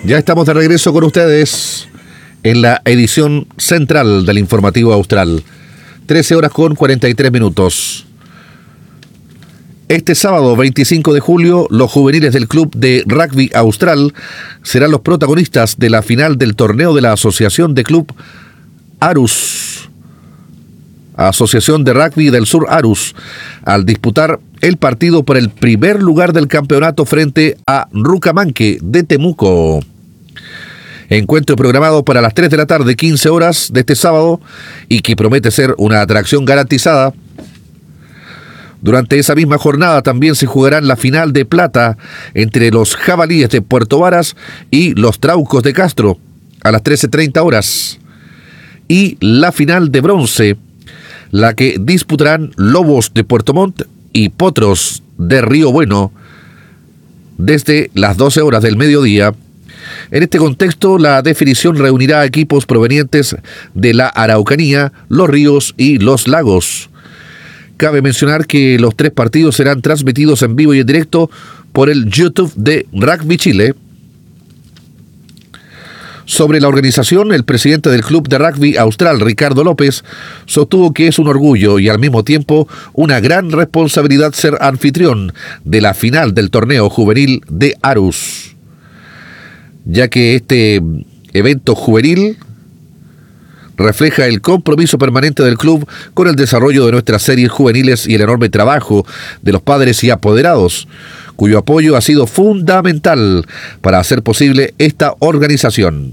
Ya estamos de regreso con ustedes en la edición central del Informativo Austral. 13 horas con 43 minutos. Este sábado 25 de julio, los juveniles del Club de Rugby Austral serán los protagonistas de la final del torneo de la Asociación de Club Arus, Asociación de Rugby del Sur Arus, al disputar el partido por el primer lugar del campeonato frente a Rucamanque de Temuco. Encuentro programado para las 3 de la tarde, 15 horas de este sábado, y que promete ser una atracción garantizada. Durante esa misma jornada también se jugarán la final de plata entre los Jabalíes de Puerto Varas y los Traucos de Castro a las 13:30 horas. Y la final de bronce, la que disputarán Lobos de Puerto Montt y Potros de Río Bueno desde las 12 horas del mediodía. En este contexto, la definición reunirá equipos provenientes de la Araucanía, los ríos y los lagos. Cabe mencionar que los 3 partidos serán transmitidos en vivo y en directo por el YouTube de Rugby Chile. Sobre la organización, el presidente del Club de Rugby Austral, Ricardo López, sostuvo que es un orgullo y al mismo tiempo una gran responsabilidad ser anfitrión de la final del torneo juvenil de Arus, ya que este evento juvenil refleja el compromiso permanente del club con el desarrollo de nuestras series juveniles y el enorme trabajo de los padres y apoderados, cuyo apoyo ha sido fundamental para hacer posible esta organización.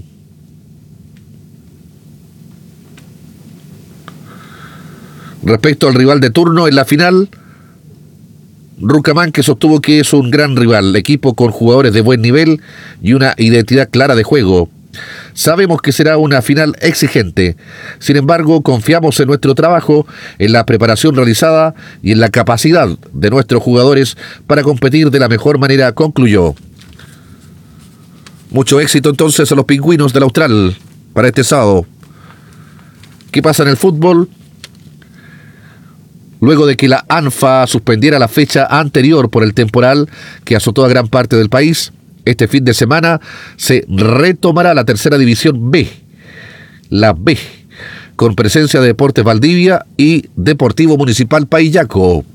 Respecto al rival de turno en la final, Rucamanque sostuvo que es un gran rival, equipo con jugadores de buen nivel y una identidad clara de juego. Sabemos que será una final exigente. Sin embargo, confiamos en nuestro trabajo, en la preparación realizada y en la capacidad de nuestros jugadores para competir de la mejor manera, concluyó. Mucho éxito entonces a los pingüinos del Austral para este sábado. ¿Qué pasa en el fútbol? Luego de que la ANFA suspendiera la fecha anterior por el temporal que azotó a gran parte del país, este fin de semana se retomará la tercera división B, la B, con presencia de Deportes Valdivia y Deportivo Municipal Paillaco.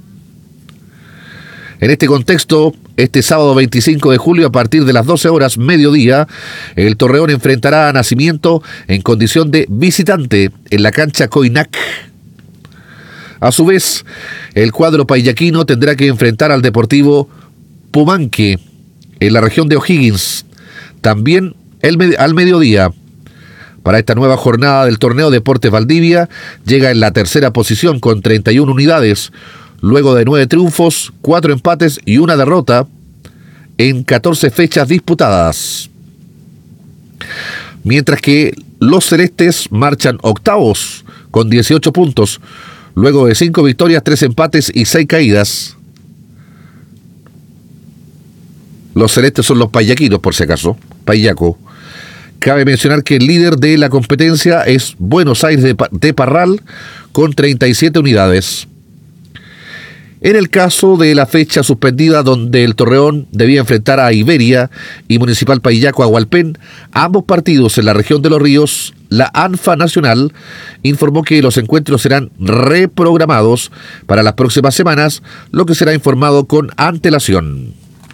En este contexto, este sábado 25 de julio, a partir de las 12 horas mediodía, el Torreón enfrentará a Nacimiento en condición de visitante en la cancha Coinac. A su vez, el cuadro paillaquino tendrá que enfrentar al Deportivo Pumanque en la región de O'Higgins, también al mediodía. Para esta nueva jornada del torneo, Deportes Valdivia llega en la tercera posición con 31 unidades, luego de 9 triunfos, 4 empates y 1 derrota en 14 fechas disputadas. Mientras que los celestes marchan octavos con 18 puntos, luego de 5 victorias, 3 empates y 6 caídas. Los celestes son los paillaquinos, por si acaso, Paillaco. Cabe mencionar que el líder de la competencia es Buenos Aires de Parral, con 37 unidades. En el caso de la fecha suspendida donde el Torreón debía enfrentar a Iberia y Municipal Paillaco a Hualpén, ambos partidos en la región de los ríos, la ANFA Nacional informó que los encuentros serán reprogramados para las próximas semanas, lo que será informado con antelación.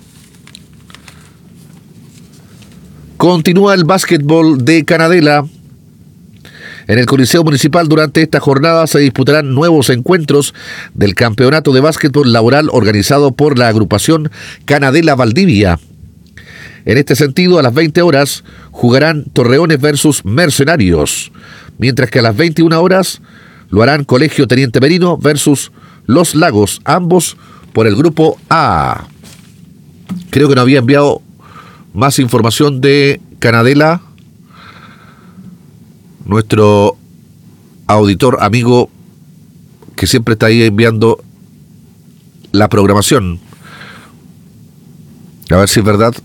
Continúa el básquetbol de Canadela. En el Coliseo Municipal durante esta jornada se disputarán nuevos encuentros del Campeonato de Básquetbol Laboral organizado por la agrupación Canadela Valdivia. En este sentido, a las 20 horas jugarán Torreones versus Mercenarios, mientras que a las 21 horas lo harán Colegio Teniente Merino versus Los Lagos, ambos por el grupo A. Creo que nos había enviado más información de Canadela nuestro auditor amigo que siempre está ahí enviando la programación. A ver si es verdad.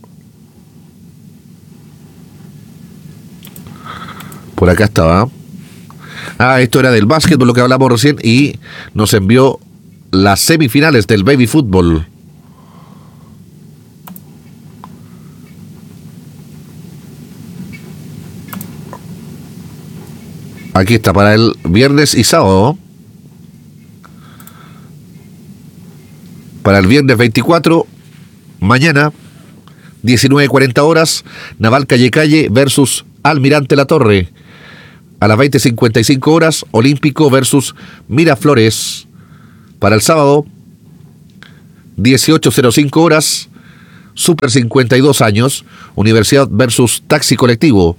Por acá estaba. Esto era del básquet, por lo que hablamos recién, y nos envió las semifinales del baby fútbol. Aquí está para el viernes y sábado. Para el viernes 24, mañana, 19:40 horas, Naval Calle versus Almirante La Torre. A las 20:55 horas, Olímpico versus Miraflores. Para el sábado, 18:05 horas, Super 52 años, Universidad versus Taxi Colectivo.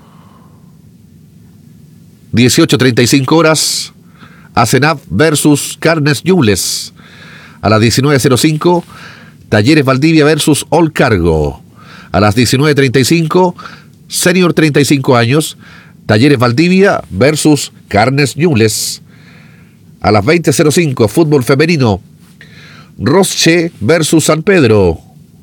18:35 horas, Asenaf versus Carnes Yules. A las 19:05, Talleres Valdivia versus All Cargo. A las 19:35, Senior 35 años, Talleres Valdivia versus Carnes Yules. A las 20:05, fútbol femenino, Roche versus San Pedro.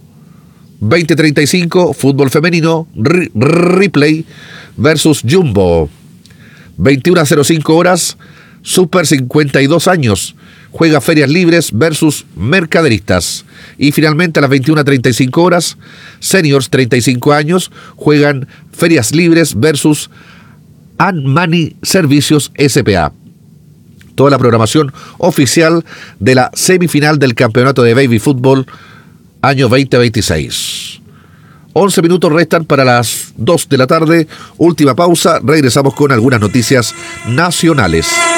20:35, fútbol femenino, Ripley versus Jumbo. 21:05 horas, Super 52 años, juega Ferias Libres versus Mercaderistas. Y finalmente a las 21:35 horas, Seniors 35 años, juegan Ferias Libres versus Anmani Servicios S.p.A. Toda la programación oficial de la semifinal del campeonato de baby fútbol año 2026. 11 minutos restan para las 2 de la tarde. Última pausa. Regresamos con algunas noticias nacionales.